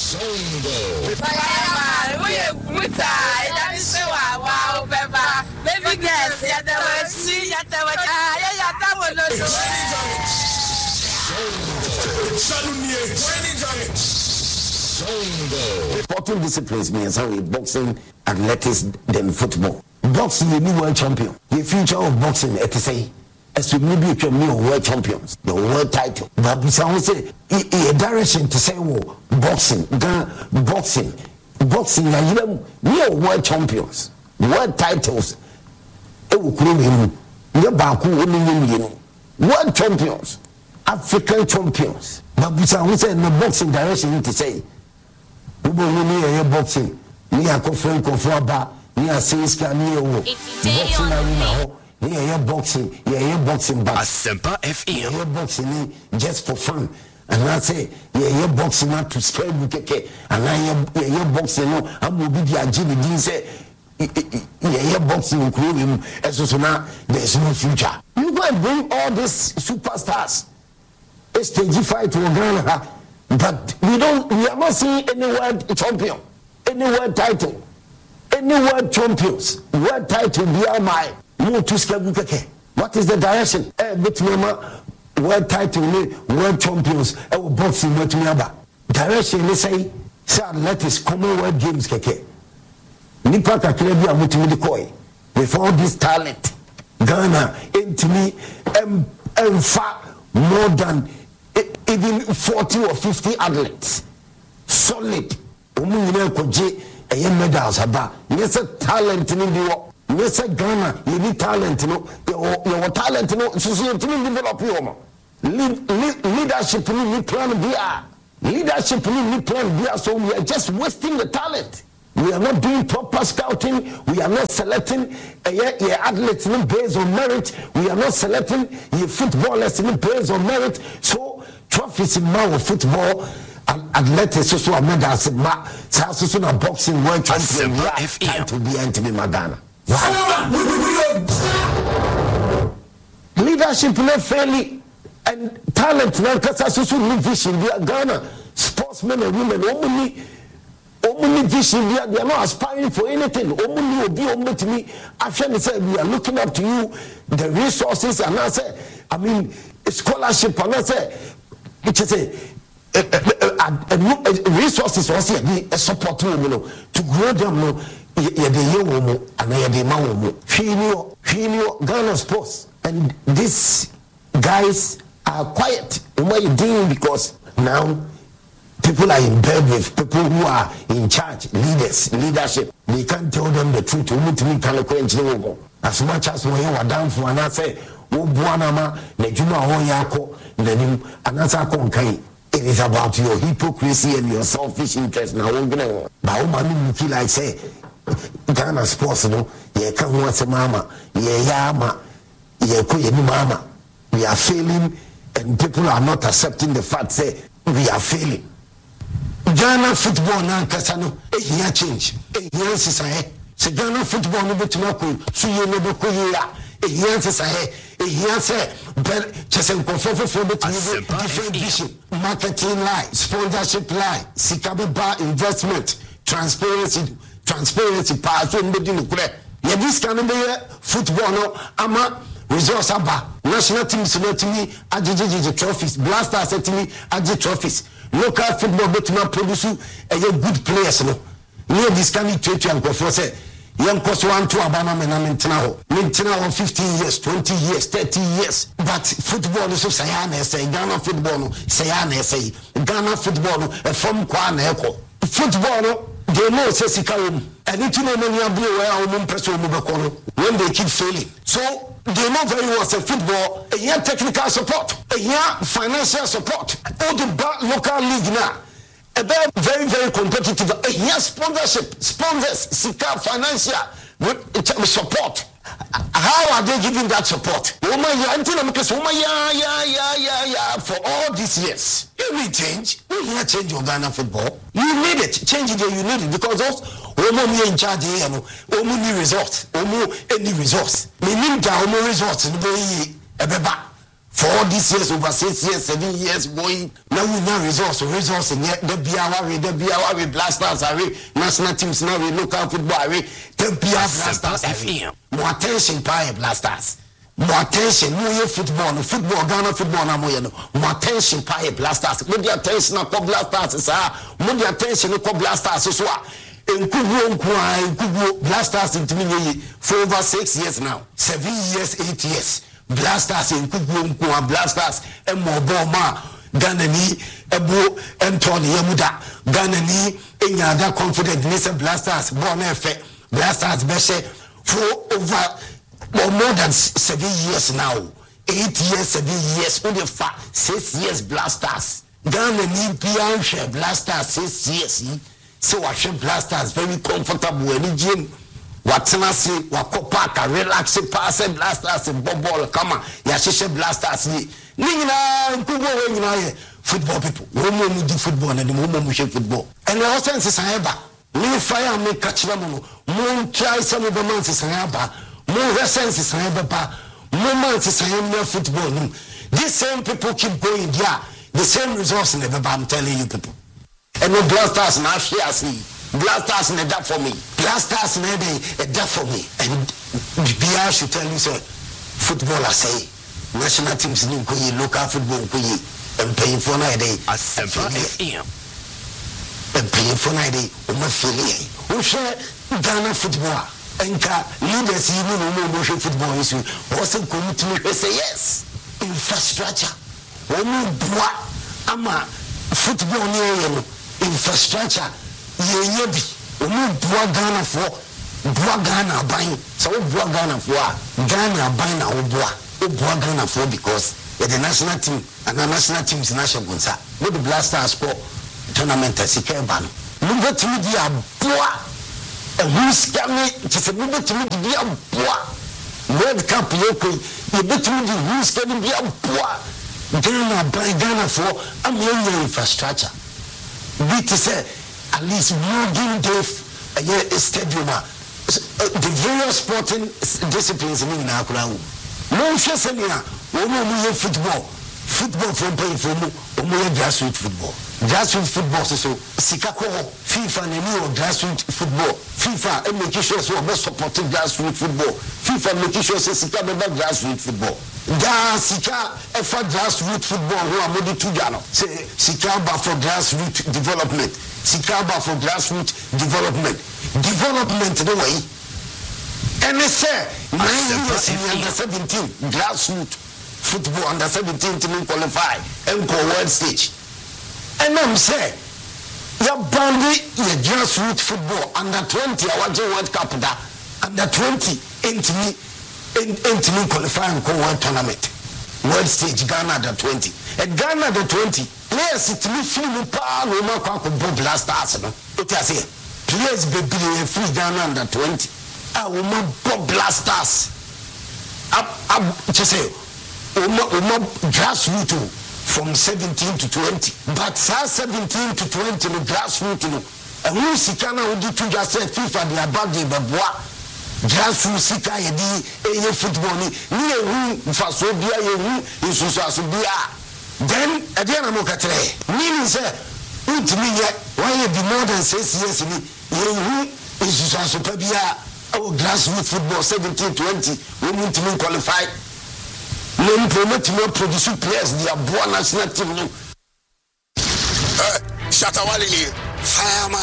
Songo. Sporting disciplines means how we boxing, athletics, then football. Boxing, you need world champion. The future of boxing, it is say, as we maybe you new world champions, the world title. But we say, a direction to say, oh, boxing, now you know, world champions, world titles. It will create him. World champions, African champions. But we say, in the boxing direction to say, we need boxing. We are conferring conferaba. We are saying boxing arena. Yeah, boxing, but Asempa FM. Boxing just for fun. And I say, yeah, boxing not to scare you, and I boxing. No, I will be the agility. Say, yeah, boxing including as so now. There's no future. You go and bring all these superstars. Stage fight to Ghana, but we are not seeing any world champion, any world title, any world champions, world title. BMI. What is the direction? World title, world champions, boxing, direction, they say, athletics, Commonwealth Games, Nipa Kakrebi Amutimidikoi, with all this talent, Ghana, intimate, and far more than even 40 or 50 athletes. Solid. Medals, yes, talent in the yes, Ghana, you need talent, your talent, so you develop your leadership, you need plan B. Leadership, you need plan B. So we are just wasting the talent. We are not doing proper scouting. We are not selecting your athletes based on merit. We are not selecting your footballers based on merit. So trophies in my football. Athletics also a medals in my so na boxing world champion to be anti Madonna. Leadership not fairly and talent na kasa so vision. We are Ghana sportsmen and women only vision. We are not aspiring for anything. Only will be only to me. After say we are looking up to you, the resources, and I say, I mean scholarship, and I say it is resources also a support to grow them. Ghana sports, and these guys are quiet. What you doing? Because now people are in bed with people who are in charge, leadership. They can't tell them the truth. As much as we are down for, and I say, it is about your hypocrisy and your selfish interest. Now, but feel like say, Ghana sports, ye can't watch mama, ye yama, ye mama. We are failing, and people are not accepting the fact. Say we are failing. Ghana football now, Kasano, here change. Here is say Ghana football no better so you never here. Here say but just different vision, marketing line, sponsorship line, Sikababa investment, transparency, part in the dinner. Yeah, this can be football, no, ama resource aba, national teams to me, AJJ trophies, Blasters to me, AJ trophies, local football, but not produce a good players, no. Near this can be trade and go for say. Young cost 1 to Abama Menamentinao. 15 years, 20 years, 30 years. But football is so Sayane say, Ghana football, Sayane say, Ghana football, a from Kwan Echo. Football, they know Sesikaum, and it will many of when they keep failing. So they know very well say football, a year technical support, a year financial support, all the local league now. Very, very competitive. Yes, sponsors, Sika financial with support. How are they giving that support? For all these years. You need change. You need change your Ghana football. You need it. Change it. You need it because those women in charge here, any resource. We need the resource. for all these years, over 6 years, 7 years, boy, now we now resource in the BIA Blasters, national teams, now we local football, the BIA Blasters, more attention, Pie Blasters. More attention, more football, Ghana football, more attention, Pie Blasters, more attention, Blasters, more attention, Blasters, so in Kubu Blasters in Timini for over 6 years now, 7 years, 8 years. Blasters in Kubu Blasters, and more Boma, Ganani, Ebu, and Tony Yamuda, Ganani, Inyada confident, Nisa Blasters, Bon Effect, Blasters Beshe for over more than 7 years now, 8 years, 7 years, only 6 years Blasters, Ganani, Pianche, Blasters, 6 years. So I should Blasters very comfortable in the gym. What's Wakopaka, relax, pass and Blasters and ball, come on, Yashisha Blasters. Nina, football people, women do football and the woman who shape football. And our senses I ever. Me fire, me catch them, more try some of the months I ever, more senses I ever, more months I am near football. These same people keep going there, the same resource in the I'm telling you people. And no Blasters now share see. Blasters need that for me. Blasters need that for me. And BIA should tell you, sir, football I say, national teams need local football and paying for night day. And paying for night day. Who share Ghana football? And leaders even know football issue. Also commitment say yes. Infrastructure. Ama football near infrastructure. Yebi, Bua Ghana for Bua Ghana buying, so Bua Ghana for Ghana buying our Bua Ghana for because the national team and the national team's national bunsa. With the Blasters sport tournament as he came ban. Move to me, dear Bua, and who's coming to move to me, dear Bua. World Cup, you bet me who's coming, dear Bua. Ghana buy Ghana for a million infrastructure. Be to say, at least moving the stadium, the various sporting disciplines in Nakura. No Shasania, no football from playing for more grassroots football. Grassroots football, so Sikako, FIFA, and new grassroots football. FIFA, and making sure so best supporting grassroots football. FIFA making sure so Sika about grassroots football. Sika, for grassroots football, who are moving to Ghana. Say Sika for grassroots development. Sikaba for grassroots development. Development the way. And they say, under 17 grassroots football under 17 to qualify and go world stage. And I'm saying, your boundary, your grassroots football under 20, I want to World Cup da under 20 into me qualify and go world tournament. World stage Ghana under 20. And Ghana under 20. Players it me feel me pa no ma kwa ko Blasters no. What I say? Players be free Ghana under 20. We ma Blasters. Just say we grassroots from 17 to 20. But 17 to 20 no grassroots no. And we see Ghana we do to just say FIFA the about the beboa. Grassroots sika ye football ni who faso bia ye who isusu aso bia. Then again I'm okay. Meaning say ultimately why you be more than 6 years me who isusu aso bia our grassroots football 17 20 we need to qualify. No promote to produce players they are born national team. Shatawali fireman